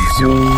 Sinevizyon.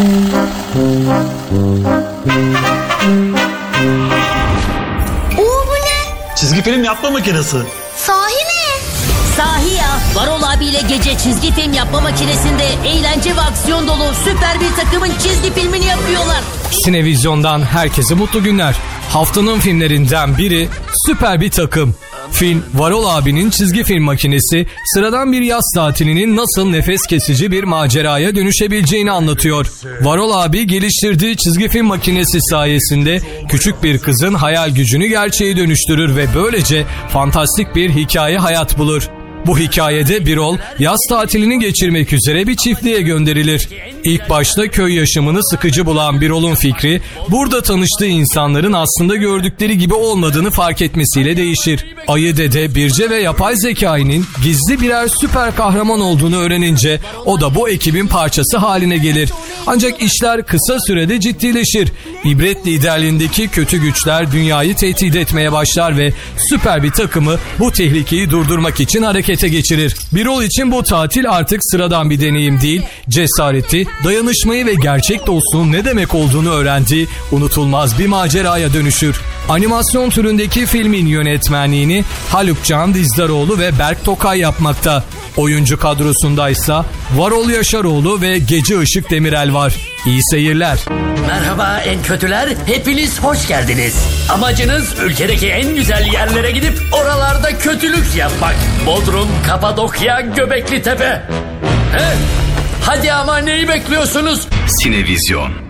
Bu ne? Çizgi film yapma makinesi. Sahi mi? Sahi ya, Varol abiyle gece çizgi film yapma makinesinde eğlence ve aksiyon dolu süper bir takımın çizgi filmini yapıyorlar. Sinevizyon'dan herkese mutlu günler. Haftanın filmlerinden biri Süper Bir Takım. Film, Varol abinin çizgi film makinesi sıradan bir yaz tatilinin nasıl nefes kesici bir maceraya dönüşebileceğini anlatıyor. Varol abi geliştirdiği çizgi film makinesi sayesinde küçük bir kızın hayal gücünü gerçeğe dönüştürür ve böylece fantastik bir hikaye hayat bulur. Bu hikayede Birol yaz tatilini geçirmek üzere bir çiftliğe gönderilir. İlk başta köy yaşamını sıkıcı bulan Birol'un fikri burada tanıştığı insanların aslında gördükleri gibi olmadığını fark etmesiyle değişir. Ayı Dede, Birce ve yapay zekainin gizli birer süper kahraman olduğunu öğrenince o da bu ekibin parçası haline gelir. Ancak işler kısa sürede ciddileşir. İbret liderliğindeki kötü güçler dünyayı tehdit etmeye başlar ve süper bir takımı bu tehlikeyi durdurmak için harekete geçirir. Birol için bu tatil artık sıradan bir deneyim değil, cesareti, dayanışmayı ve gerçek dostluğun ne demek olduğunu öğrendiği unutulmaz bir maceraya dönüşür. Animasyon türündeki filmin yönetmenliğini Haluk Can Dizdaroğlu ve Berk Tokay yapmakta. Oyuncu kadrosundaysa Varol Yaşaroğlu ve Gece Işık Demirel var. İyi seyirler. Merhaba en kötüler, hepiniz hoş geldiniz. Amacınız ülkedeki en güzel yerlere gidip oralarda kötülük yapmak. Bodrum, Kapadokya, Göbekli Tepe. Hadi ama neyi bekliyorsunuz? Sinevizyon.